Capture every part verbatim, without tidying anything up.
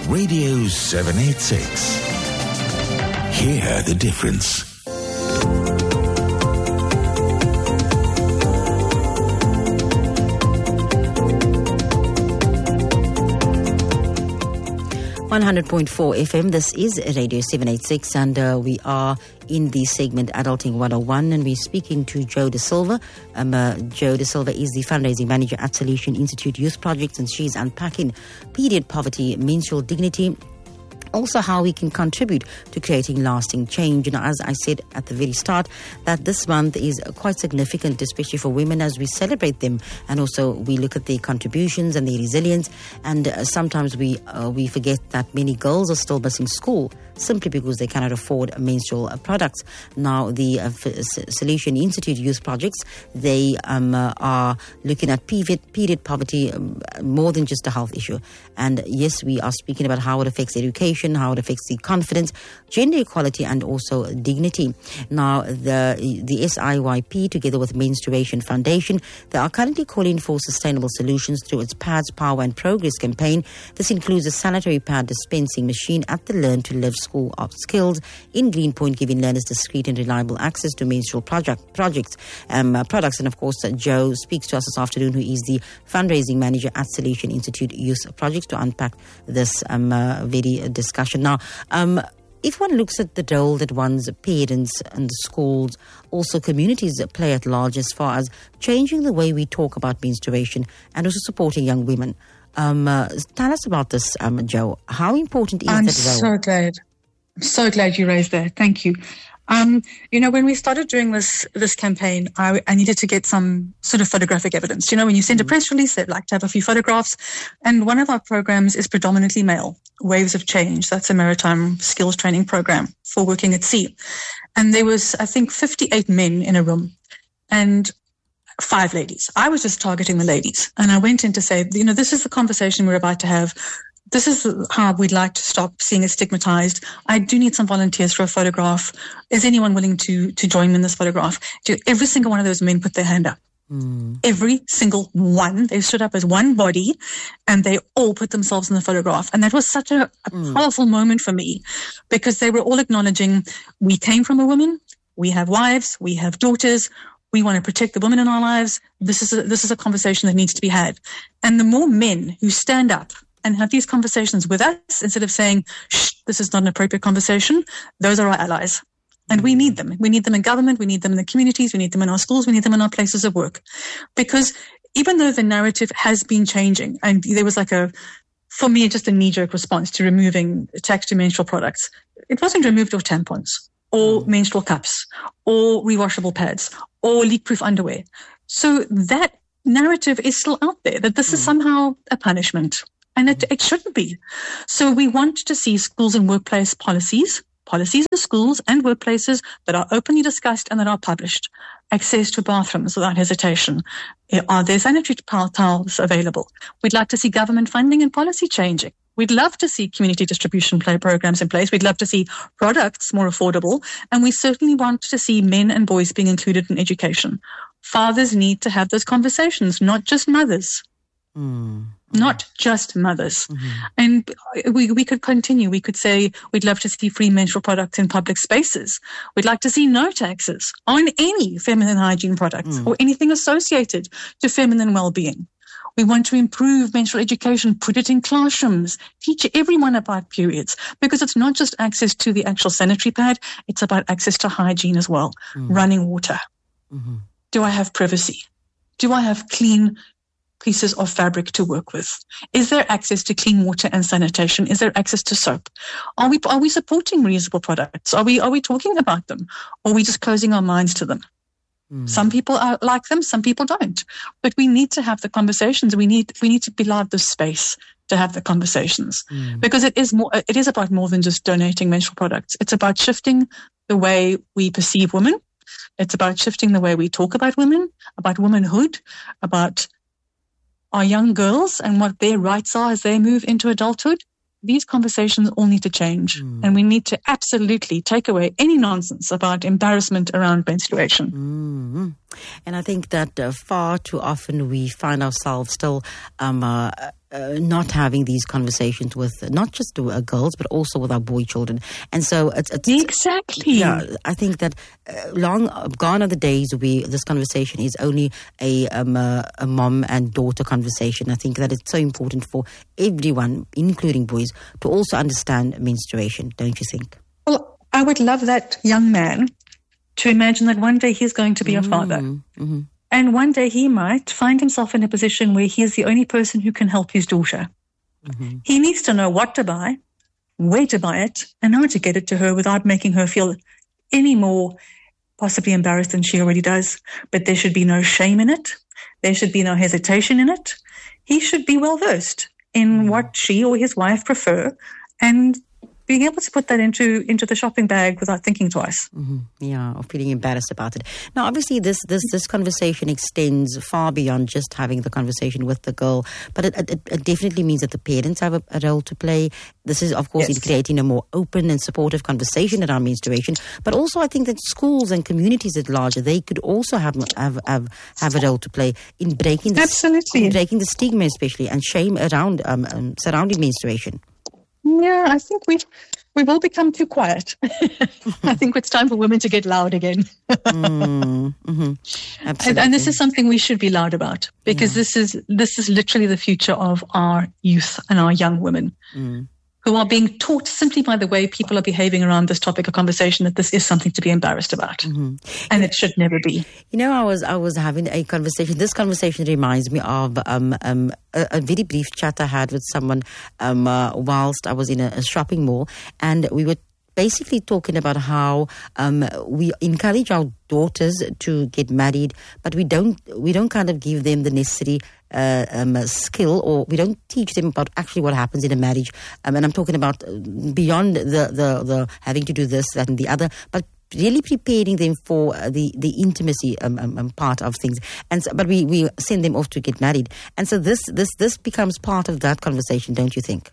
Radio seven eighty-six. Hear the difference. one hundred point four F M, this is Radio seven eighty-six, and uh, we are in the segment Adulting one oh one, and we're speaking to Joe De Silva. Um, uh, Joe De Silva is the fundraising manager at Solution Institute Youth Projects, and she's unpacking period poverty, menstrual dignity, also how we can contribute to creating lasting change. You know, as I said at the very start, that this month is quite significant, especially for women, as we celebrate them, and also we look at their contributions and their resilience. And uh, sometimes we uh, we forget that many girls are still missing school simply because they cannot afford menstrual uh, products. Now, the uh, F- Solution Institute Youth Projects, they um, uh, are looking at period, period poverty um, more than just a health issue. And yes, we are speaking about how it affects education, how it affects the confidence, gender equality, and also dignity. Now, the the S I Y P, together with Menstruation Foundation, they are currently calling for sustainable solutions through its Pads, Power and Progress campaign. This includes a sanitary pad dispensing machine at the Learn to Live School of Skills in Greenpoint, giving learners discreet and reliable access to menstrual project, projects, um, uh, products. And of course, uh, Joe speaks to us this afternoon, who is the fundraising manager at Solution Institute Youth Projects, to unpack this um, uh, very uh, discussion. Now, um, if one looks at the role that one's parents and the schools, also communities play at large as far as changing the way we talk about menstruation and also supporting young women. Um, uh, tell us about this, um, Joe. How important is I'm that role? so glad. I'm so glad you raised that. Thank you. Um, you know, when we started doing this this campaign, I, I needed to get some sort of photographic evidence. You know, when you send a press release, they'd like to have a few photographs. And one of our programs is predominantly male, Waves of Change. That's a maritime skills training program for working at sea. And there was, I think, fifty-eight men in a room and five ladies. I was just targeting the ladies. And I went in to say, you know, this is the conversation we're about to have. This is how we'd like to stop seeing it stigmatized. I do need some volunteers for a photograph. Is anyone willing to to join me in this photograph? Every single one of those men put their hand up. Mm. Every single one. They stood up as one body and they all put themselves in the photograph. And that was such a, a mm. powerful moment for me, because they were all acknowledging we came from a woman, we have wives, we have daughters, we want to protect the women in our lives. This is a, this is a conversation that needs to be had. And the more men who stand up and have these conversations with us, instead of saying, shh, this is not an appropriate conversation, those are our allies. And we need them. We need them in government. We need them in the communities. We need them in our schools. We need them in our places of work. Because even though the narrative has been changing, and there was like a, for me, just a knee-jerk response to removing tax to menstrual products, it wasn't removed off tampons or mm. menstrual cups or rewashable pads or leak-proof underwear. So that narrative is still out there, that this mm. is somehow a punishment. And it, it shouldn't be. So we want to see schools and workplace policies, policies in schools and workplaces that are openly discussed and that are published. Access to bathrooms without hesitation. Are there sanitary towels available? We'd like to see government funding and policy changing. We'd love to see community distribution play programs in place. We'd love to see products more affordable. And we certainly want to see men and boys being included in education. Fathers need to have those conversations, not just mothers. Mm. Not just mothers. Mm-hmm. And we we could continue. We could say we'd love to see free menstrual products in public spaces. We'd like to see no taxes on any feminine hygiene products mm. or anything associated to feminine well-being. We want to improve menstrual education, put it in classrooms, teach everyone about periods, because it's not just access to the actual sanitary pad, it's about access to hygiene as well. Mm. Running water. Mm-hmm. Do I have privacy? Do I have clean pieces of fabric to work with? Is there access to clean water and sanitation? Is there access to soap? Are we are we supporting reusable products? Are we are we talking about them? Or are we just closing our minds to them? Mm. Some people are like them, some people don't. But we need to have the conversations. We need we need to be allowed the space to have the conversations. Mm. Because it is more it is about more than just donating menstrual products. It's about shifting the way we perceive women. It's about shifting the way we talk about women, about womanhood, about our young girls and what their rights are as they move into adulthood. These conversations all need to change. Mm. And we need to absolutely take away any nonsense about embarrassment around menstruation. Mm-hmm. And I think that uh, far too often we find ourselves still um, uh, uh, not having these conversations with not just uh, girls, but also with our boy children. And so it's, it's exactly. Yeah, I think that uh, long gone are the days where this conversation is only a, um, a a mom and daughter conversation. I think that it's so important for everyone, including boys, to also understand menstruation. Don't you think? Well, I would love that young man to imagine that one day he's going to be a father. Mm-hmm. And one day he might find himself in a position where he is the only person who can help his daughter. Mm-hmm. He needs to know what to buy, where to buy it, and how to get it to her without making her feel any more possibly embarrassed than she already does. But there should be no shame in it. There should be no hesitation in it. He should be well versed in mm-hmm. what she or his wife prefer, and being able to put that into into the shopping bag without thinking twice. Mm-hmm. Yeah, or feeling embarrassed about it. Now, obviously, this this this conversation extends far beyond just having the conversation with the girl, but it, it, it definitely means that the parents have a, a role to play. This is, of course, yes. in creating a more open and supportive conversation around menstruation, but also I think that schools and communities at large, they could also have have have, have a role to play in breaking the, Absolutely. in breaking the stigma, especially, and shame around um, um, surrounding menstruation. Yeah, I think we've we've all become too quiet. I think it's time for women to get loud again. mm, mm-hmm. and, and this is something we should be loud about, because yeah. this is this is literally the future of our youth and our young women. Mm. Who are being taught simply by the way people are behaving around this topic of conversation that this is something to be embarrassed about. Mm-hmm. And it should never be. You know, I was I was having a conversation. This conversation reminds me of um, um, a, a very brief chat I had with someone um, uh, whilst I was in a, a shopping mall. And we were basically talking about how um, we encourage our daughters to get married, but we don't we don't kind of give them the necessary uh, um, skill, or we don't teach them about actually what happens in a marriage. Um, and I'm talking about beyond the, the, the having to do this, that and the other, but really preparing them for the, the intimacy um, um, part of things. And so, but we, we send them off to get married. And so this, this, this becomes part of that conversation, don't you think?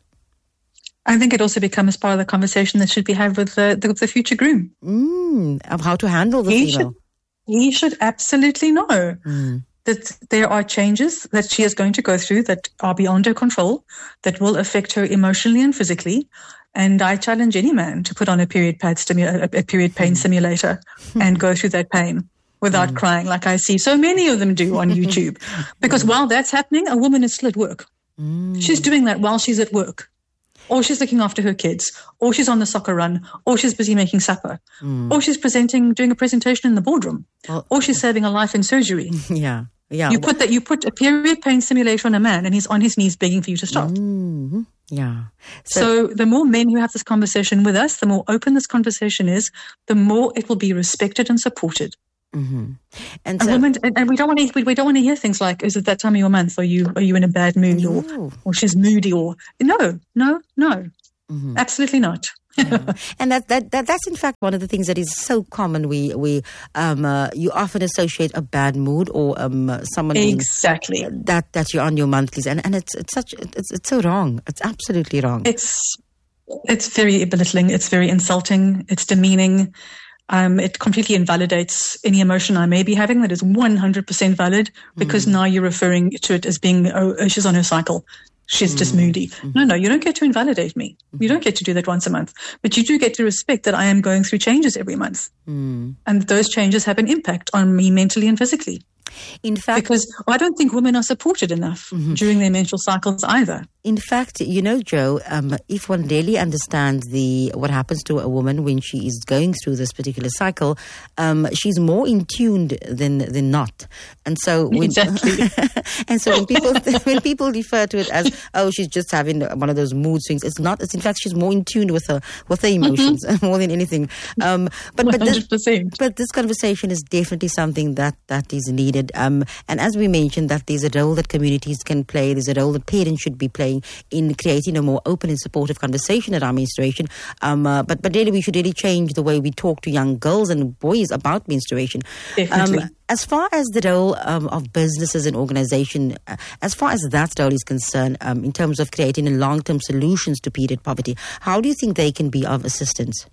I think it also becomes part of the conversation that should be had with the, the, the future groom. Mm, of how to handle the he female. Should, he should absolutely know mm. that there are changes that she is going to go through that are beyond her control, that will affect her emotionally and physically. And I challenge any man to put on a period pad stimu- a period pain mm. simulator and go through that pain without mm. crying, like I see so many of them do on YouTube. Because mm. while that's happening, a woman is still at work. Mm. She's doing that while she's at work. Or she's looking after her kids, or she's on the soccer run, or she's busy making supper, mm. or she's presenting, doing a presentation in the boardroom, well, or she's saving a life in surgery. Yeah, yeah. You put that. You put a period pain simulator on a man, and he's on his knees begging for you to stop. Mm-hmm. Yeah. So, so the more men who have this conversation with us, the more open this conversation is, the more it will be respected and supported. Mm-hmm. And, so, women, and, and we don't want to. We, we don't want to hear things like, "Is it that time of your month? Are you are you in a bad mood, no. or or she's moody, or no, no, no, mm-hmm. absolutely not." Yeah. And that, that that that's in fact one of the things that is so common. We we um uh, you often associate a bad mood or um someone exactly being, that that you're on your monthlies, and and it's it's such it's it's so wrong. It's absolutely wrong. It's it's very belittling. It's very insulting. It's demeaning. Um, it completely invalidates any emotion I may be having that is one hundred percent valid, because mm. now you're referring to it as being, oh, she's on her cycle. She's mm. just moody. Mm-hmm. No, no, you don't get to invalidate me. Mm-hmm. You don't get to do that once a month. But you do get to respect that I am going through changes every month. Mm. And those changes have an impact on me mentally and physically. In fact, because I don't think women are supported enough mm-hmm. during their menstrual cycles either. In fact, you know, Joe, um, if one really understands the what happens to a woman when she is going through this particular cycle, um, she's more in tune than than not. And so, when, exactly. and so when people when people refer to it as, oh, she's just having one of those mood swings, it's not. It's in fact she's more in tune with her with her emotions mm-hmm. more than anything. Um, but but this, but this conversation is definitely something that that is needed. Um, and as we mentioned, that there's a role that communities can play. There's a role that parents should be playing in creating a more open and supportive conversation around menstruation. Um, uh, but, but really, we should really change the way we talk to young girls and boys about menstruation. Definitely. Um, as far as the role um, of businesses and organization, uh, as far as that role is concerned, um, in terms of creating long-term solutions to period poverty, how do you think they can be of assistance?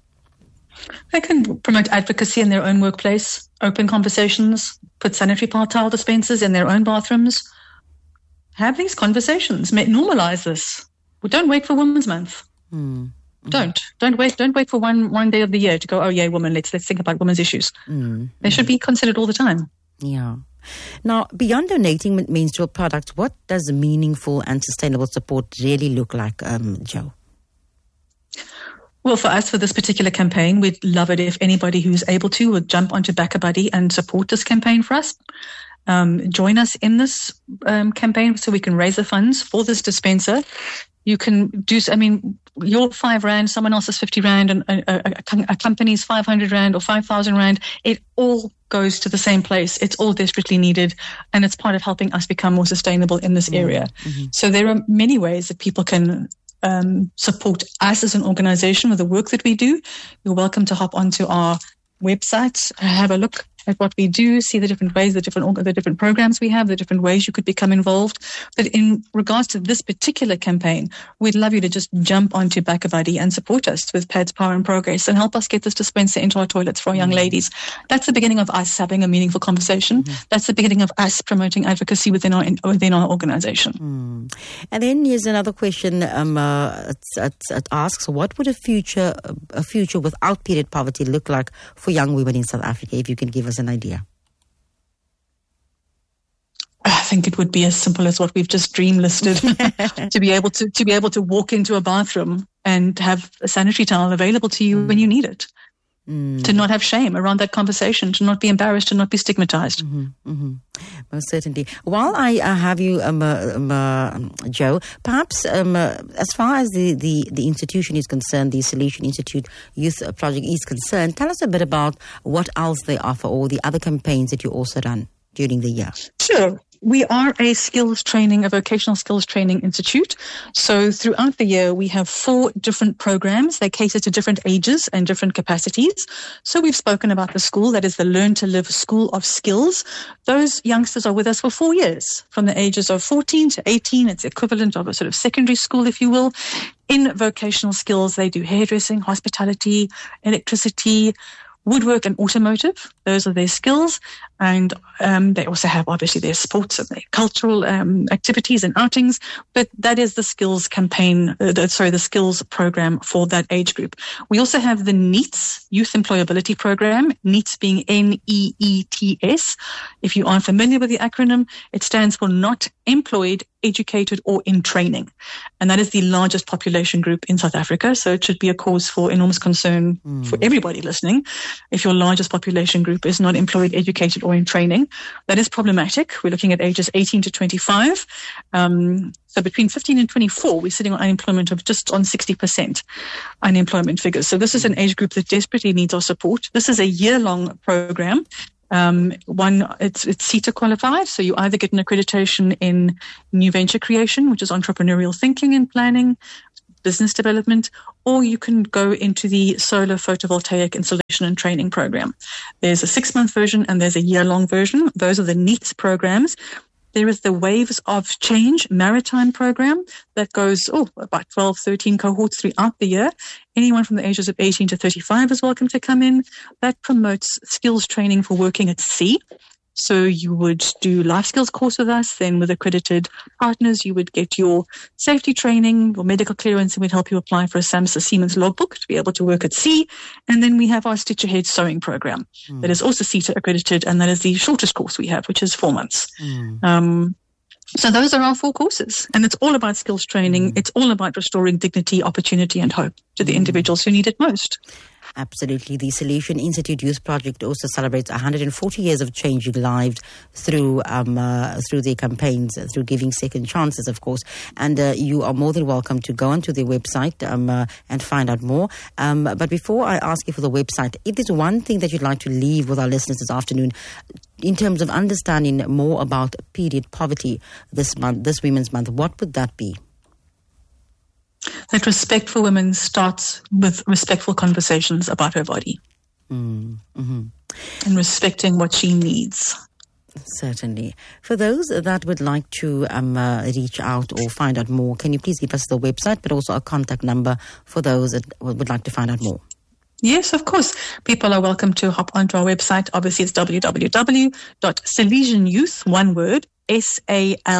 They can promote advocacy in their own workplace, open conversations, put sanitary towel dispensers in their own bathrooms, have these conversations, normalize this. Well, don't wait for Women's Month. Mm. Mm-hmm. Don't don't wait. Don't wait for one one day of the year to go. Oh yeah, women. Let's let's think about women's issues. Mm. They should be considered all the time. Yeah. Now, beyond donating menstrual products, what does meaningful and sustainable support really look like, um, Jo? Well, for us, for this particular campaign, we'd love it if anybody who's able to would jump onto BackaBuddy and support this campaign for us. Um, join us in this um, campaign so we can raise the funds for this dispenser. You can do, I mean, your five rand, someone else's fifty rand, and a, a, a company's five hundred rand or five thousand rand. It all goes to the same place. It's all desperately needed, and it's part of helping us become more sustainable in this area. Mm-hmm. So there are many ways that people can um, support us as an organization with the work that we do. You're welcome to hop onto our website, have a look at what we do, see the different ways, the different the different programs we have, the different ways you could become involved. But in regards to this particular campaign, we'd love you to just jump onto BackaBuddy and support us with Pads, Power and Progress and help us get this dispenser into our toilets for our young ladies. That's the beginning of us having a meaningful conversation. Mm-hmm. That's the beginning of us promoting advocacy within our within our organization. Mm. And then here's another question. Um, uh, it, it, it asks, what would a future a future without period poverty look like for young women in South Africa? If you can give us an idea. I think it would be as simple as what we've just dream listed. to be able to to be able to walk into a bathroom and have a sanitary towel available to you mm. when you need it. Mm. To not have shame around that conversation, to not be embarrassed, to not be stigmatized. Mm-hmm, mm-hmm. Most certainly. While I uh, have you, um, uh, um, uh, Jo, perhaps um, uh, as far as the, the, the institution is concerned, the Solution Institute Youth Project is concerned, tell us a bit about what else they offer or the other campaigns that you also run during the year. Sure. We are a skills training, a vocational skills training institute. So throughout the year, we have four different programs. They cater to different ages and different capacities. So we've spoken about the school, that is the Learn to Live School of Skills. Those youngsters are with us for four years, from the ages of fourteen to eighteen. It's equivalent of a sort of secondary school, if you will. In vocational skills, they do hairdressing, hospitality, electricity, woodwork and automotive. Those are their skills. And um, they also have, obviously, their sports and their cultural um, activities and outings. But that is the skills campaign, uh, the, sorry, the skills program for that age group. We also have the NEETS, Youth Employability Program, NEETS being N E E T S. If you aren't familiar with the acronym, it stands for Not Employed, Educated or in Training. And that is the largest population group in South Africa. So it should be a cause for enormous concern mm. for everybody listening. If your largest population group is not employed, educated or in training, that is problematic. We're looking at ages eighteen to twenty-five. Um, so between fifteen and twenty-four, we're sitting on unemployment of just on sixty percent unemployment figures. So this is an age group that desperately needs our support. This is a year-long program. Um, one, it's, it's SETA qualified. So you either get an accreditation in new venture creation, which is entrepreneurial thinking and planning, business development, or you can go into the solar photovoltaic installation and training program. There's a six-month version and there's a year-long version. Those are the NEETS programs. There is the Waves of Change Maritime program that goes, oh, about twelve, thirteen cohorts throughout the year. Anyone from the ages of eighteen to thirty-five is welcome to come in. That promotes skills training for working at sea. So you would do life skills course with us. Then with accredited partners, you would get your safety training, your medical clearance, and we'd help you apply for a SAMHSA Siemens logbook to be able to work at sea. And then we have our Stitch Ahead sewing program mm. that is also SETA accredited, and that is the shortest course we have, which is four months. Mm. Um, so those are our four courses, and it's all about skills training. Mm. It's all about restoring dignity, opportunity, and hope to the individuals who need it most. Absolutely. The Solution Institute Youth Project also celebrates one hundred forty years of changing lives through um, uh, through their campaigns, uh, through giving second chances, of course. And uh, you are more than welcome to go onto their website um, uh, and find out more. Um, but before I ask you for the website, if there's one thing that you'd like to leave with our listeners this afternoon, in terms of understanding more about period poverty this month, this Women's Month, what would that be? That respect for women starts with respectful conversations about her body mm, mm-hmm. and respecting what she needs. Certainly. For those that would like to um, uh, reach out or find out more, can you please give us the website, but also a contact number for those that would like to find out more? Yes, of course. People are welcome to hop onto our website. Obviously, it's w w w dot salesian youth, one word, S A L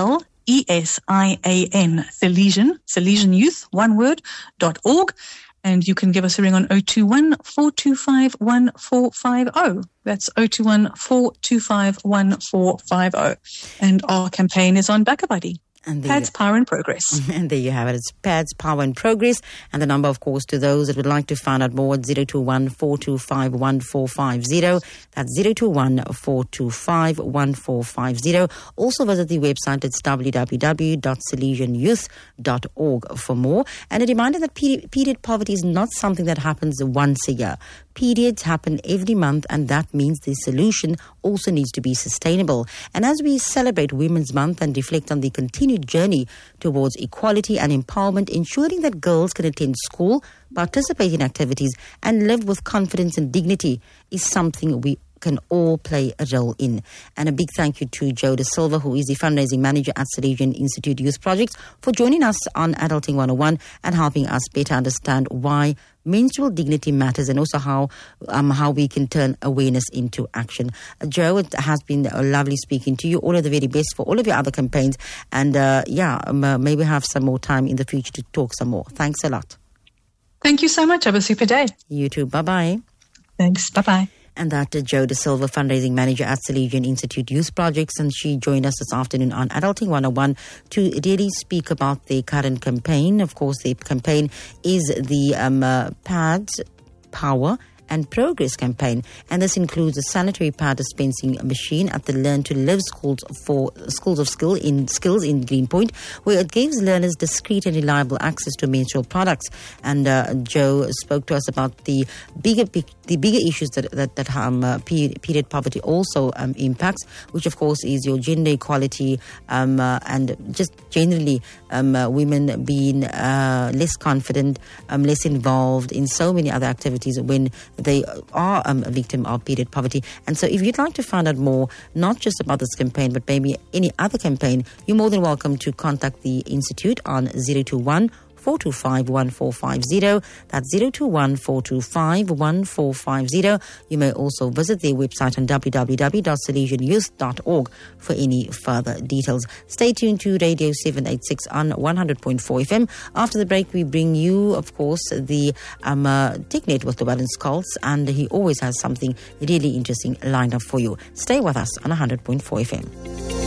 E S I A N, Salesian, Salesian Youth, one word, dot org. And you can give us a ring on zero two one, four two five, one four five zero. That's zero two one, four two five, one four five zero. And our campaign is on BackaBuddy. And P A D S Power and Progress. And there you have it. It's P A D S Power and Progress. And the number, of course, to those that would like to find out more, zero two one, four two five, one four five zero. That's zero two one, four two five, one four five zero. Also visit the website. It's w w w dot salesian youth dot org for more. And a reminder that period poverty is not something that happens once a year. Periods happen every month, and that means the solution also needs to be sustainable. And as we celebrate Women's Month and reflect on the continued journey towards equality and empowerment, ensuring that girls can attend school, participate in activities, and live with confidence and dignity is something we can all play a role in. And a big thank you to Joe De Silva, who is the fundraising manager at Salesian Institute Youth Projects, for joining us on Adulting one oh one and helping us better understand why menstrual dignity matters, and also how um, how we can turn awareness into action. Uh, Joe, it has been uh, lovely speaking to you. All of the very best for all of your other campaigns. And uh, yeah, um, uh, maybe have some more time in the future to talk some more. Thanks a lot. Thank you so much. Have a super day. You too. Bye-bye. Thanks. Bye-bye. And that uh, Joe De Silva, fundraising manager at Salesian Institute Youth Projects, and she joined us this afternoon on Adulting one oh one to really speak about the current campaign. Of course, the campaign is the um, uh, P A D S Power and Progress campaign, and this includes a sanitary pad dispensing machine at the Learn to Live schools for schools of skill in skills in Greenpoint, where it gives learners discreet and reliable access to menstrual products. And uh, Joe spoke to us about the bigger the bigger issues that that, that um, uh, period poverty also um, impacts, which of course is your gender equality um, uh, and just generally um, uh, women being uh, less confident, um, less involved in so many other activities when they are um, a victim of period poverty. And so if you'd like to find out more, not just about this campaign, but maybe any other campaign, you're more than welcome to contact the Institute on zero two one, four two five, one four five zero. That's zero two one, four two five, one four five zero. You may also visit their website on w w w dot salesian youth dot org for any further details. Stay tuned to Radio seven eighty-six on one hundred point four F M. After the break, we bring you, of course, the um, uh, Tech Net with Llewellyn Scholz, and he always has something really interesting lined up for you. Stay with us on one hundred point four F M.